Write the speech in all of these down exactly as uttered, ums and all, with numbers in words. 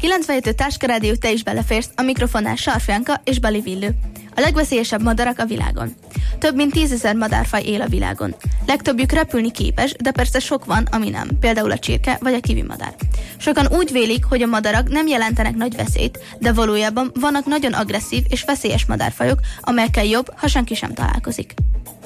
kilencvenhét Táska Rádió, te is beleférsz, a mikrofonnál Sarfjánka és Bali Villő. A legveszélyesebb madarak a világon. Több mint tízezer madárfaj él a világon. Legtöbbjük repülni képes, de persze sok van, ami nem, például a csirke vagy a kivi madár. Sokan úgy vélik, hogy a madarak nem jelentenek nagy veszélyt, de valójában vannak nagyon agresszív és veszélyes madárfajok, amelyekkel jobb, ha senki sem találkozik.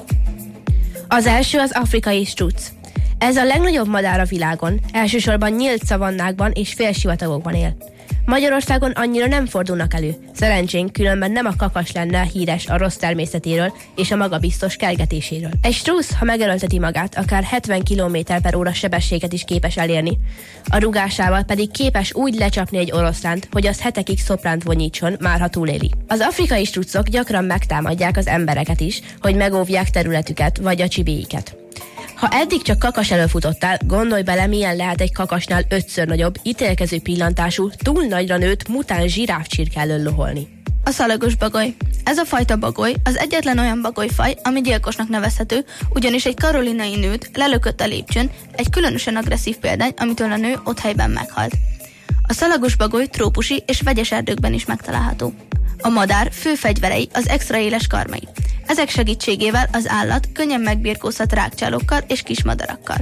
Az első az afrikai struc. Ez a legnagyobb madár a világon, elsősorban nyílt szavannákban és félsivatagokban él. Magyarországon annyira nem fordulnak elő. Szerencsénk, különben nem a kakas lenne híres a rossz természetéről és a magabiztos kergetéséről. Egy struc, ha megerőlteti magát, akár hetven kilométer per óra sebességet is képes elérni. A rugásával pedig képes úgy lecsapni egy oroszlánt, hogy az hetekig szopránt vonyítson, már ha túléli. Az afrikai strucok gyakran megtámadják az embereket is, hogy megóvják területüket vagy a csibéiket. Ha eddig csak kakas előfutottál, gondolj bele, milyen lehet egy kakasnál ötször nagyobb, ítélkező pillantású, túl nagyra nőtt, mutáns zsiráfcsirke elől loholni. A szalagos bagoly. Ez a fajta bagoly az egyetlen olyan bagolyfaj, ami gyilkosnak nevezhető, ugyanis egy karolinai nőt lelökött a lépcsőn, egy különösen agresszív példány, amitől a nő ott helyben meghalt. A szalagos bagoly trópusi és vegyes erdőkben is megtalálható. A madár fő fegyverei az extra éles karmai. Ezek segítségével az állat könnyen megbirkózhat rágcsálókkal és kismadarakkal.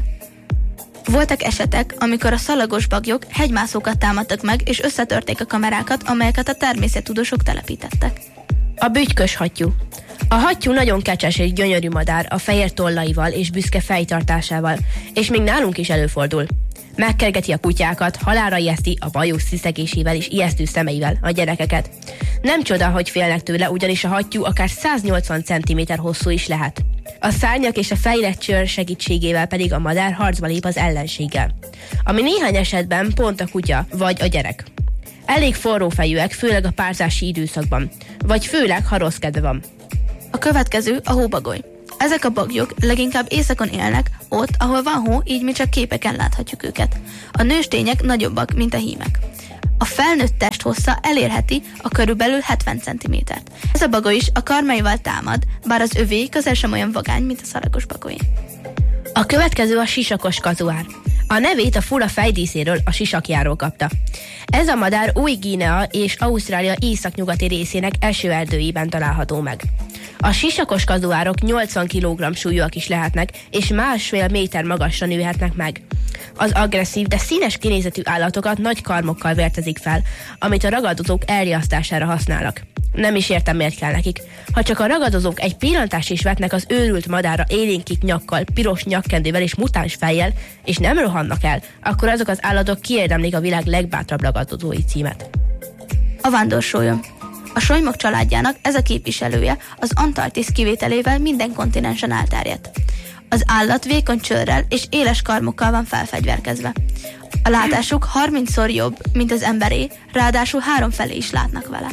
Voltak esetek, amikor a szalagos bagyok hegymászókat támadtak meg és összetörték a kamerákat, amelyeket a természettudósok telepítettek. A bütykös hattyú. A hattyú nagyon kecses és gyönyörű madár a fehér tollaival és büszke fejtartásával, és még nálunk is előfordul. Megkergeti a kutyákat, halálra ijeszti a bajusz sziszegésével és ijesztő szemeivel a gyerekeket. Nem csoda, hogy félnek tőle, ugyanis a hattyú akár száznyolcvan centiméter hosszú is lehet. A szárnyak és a fejlett csőr segítségével pedig a madár harcba lép az ellenséggel, ami néhány esetben pont a kutya vagy a gyerek. Elég forró fejűek, főleg a párzási időszakban, vagy főleg, ha rossz kedve van. A következő a hóbagoly. Ezek a bagyok leginkább éjszakon élnek, ott, ahol van hó, így mi csak képeken láthatjuk őket. A nőstények nagyobbak, mint a hímek. A felnőtt testhossza elérheti a körülbelül hetven centimétert. Ez a bagoly is a karmaival támad, bár az övé közel sem olyan vagány, mint a szalagos bagoly. A következő a sisakos kazuár. A nevét a fura fejdíszéről, a sisakjáról kapta. Ez a madár Új-Guinea és Ausztrália északnyugati részének esőerdőiben található meg. A sisakos kazuárok nyolcvan kilogramm súlyúak is lehetnek, és másfél méter magasra nőhetnek meg. Az agresszív, de színes kinézetű állatokat nagy karmokkal vértezik fel, amit a ragadozók elriasztására használnak. Nem is értem, miért kell nekik. Ha csak a ragadozók egy pillantást is vetnek az őrült madárra élénkik nyakkal, piros nyakkendővel és mutáns fejjel, és nem rohannak el, akkor azok az állatok kiérdemlik a világ legbátrabb ragadozói címet. A vándorsolyom. A solymok családjának ez a képviselője az Antarktisz kivételével minden kontinensen elterjedt. Az állat vékony csőrrel és éles karmokkal van felfegyverkezve. A látásuk harmincszor jobb, mint az emberé, ráadásul háromfelé is látnak vele.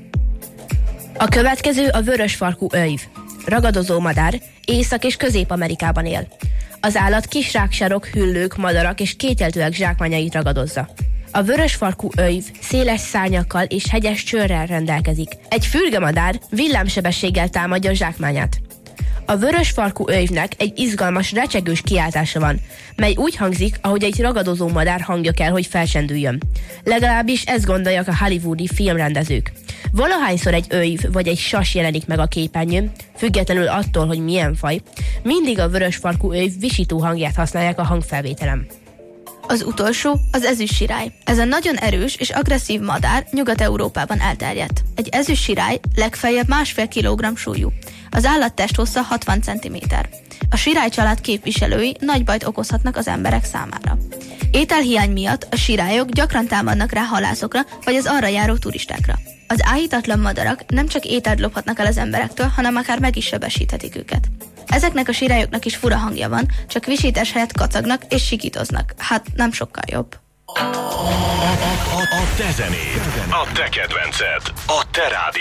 A következő a vörösfarkú öjv. Ragadozó madár, Észak- és Közép-Amerikában él. Az állat kis ráksarok, hüllők, madarak és kételtőek zsákmányait ragadozza. A vörösfarkú öjv széles szárnyakkal és hegyes csőrrel rendelkezik. Egy fürgemadár villámsebességgel támadja a zsákmányát. A vörösfarkú öjvnek egy izgalmas, recsegős kiáltása van, mely úgy hangzik, ahogy egy ragadozó madár hangja kell, hogy felsendüljön. Legalábbis ezt gondolják a hollywoodi filmrendezők. Valahányszor egy öjv vagy egy sas jelenik meg a képernyőn, függetlenül attól, hogy milyen faj, mindig a vörösfarkú öjv visító hangját használják a hangfelvételen. Az utolsó az ezüstsirály. Ez a nagyon erős és agresszív madár Nyugat-Európában elterjedt. Egy ezüstsirály legfeljebb másfél kilogramm súlyú. Az állat testhossza hatvan centiméter. A sirály család képviselői nagy bajt okozhatnak az emberek számára. Ételhiány miatt a sirályok gyakran támadnak rá halászokra vagy az arra járó turistákra. Az áhítatlan madarak nem csak ételt lophatnak el az emberektől, hanem akár meg is sebesíthetik őket. Ezeknek a sirályoknak is fura hangja van, csak visítás helyett kacagnak és sikítoznak. Hát nem sokkal jobb. A, a, a, a te zenéd, a te kedvenced, a te rádió.